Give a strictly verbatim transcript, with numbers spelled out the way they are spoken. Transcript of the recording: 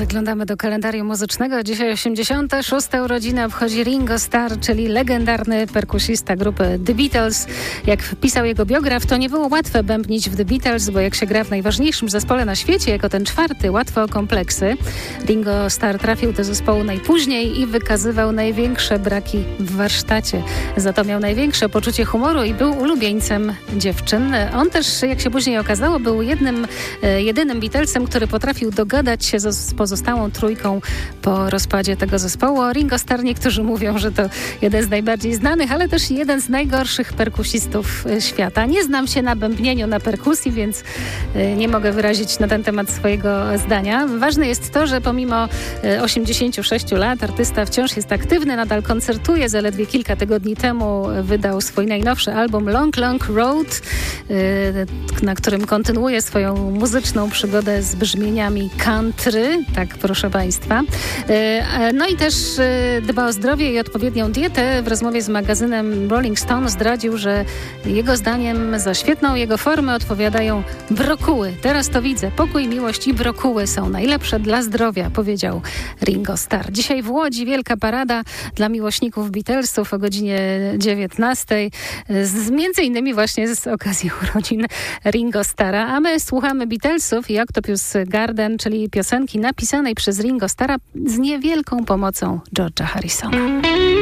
Zaglądamy do kalendarium muzycznego. Dzisiaj osiemdziesiąte szóste urodziny obchodzi Ringo Starr, czyli legendarny perkusista grupy The Beatles. Jak pisał jego biograf, to nie było łatwe bębnić w The Beatles, bo jak się gra w najważniejszym zespole na świecie, jako ten czwarty, łatwo o kompleksy. Ringo Starr trafił do zespołu najpóźniej i wykazywał największe braki w warsztacie. Za to miał największe poczucie humoru i był ulubieńcem dziewczyn. On też, jak się później okazało, był jednym, jedynym Beatlesem, który potrafił dogadać się z pozostałą trójką po rozpadzie tego zespołu. O Ringo Starr niektórzy mówią, że to jeden z najbardziej znanych, ale też jeden z najgorszych perkusistów świata. Nie znam się na bębnieniu, na perkusji, więc nie mogę wyrazić na ten temat swojego zdania. Ważne jest to, że pomimo osiemdziesięciu sześciu lat artysta wciąż jest aktywny, nadal koncertuje. Zaledwie kilka tygodni temu wydał swój najnowszy album Long Long Road, na którym kontynuuje swoją muzyczną przygodę z brzmieniami country. Tak, proszę Państwa. No i też dba o zdrowie i odpowiednią dietę. W rozmowie z magazynem Rolling Stone zdradził, że jego zdaniem za świetną jego formę odpowiadają brokuły. Teraz to widzę. Pokój, miłość i brokuły są najlepsze dla zdrowia, powiedział Ringo Starr. Dzisiaj w Łodzi wielka parada dla miłośników Beatlesów o godzinie dziewiętnastej. Z, między innymi właśnie z okazji urodzin Ringo Starra. A my słuchamy Beatlesów i Octopus Garden, czyli piosenki napisanej przez Ringo Starra z niewielką pomocą George'a Harrisona.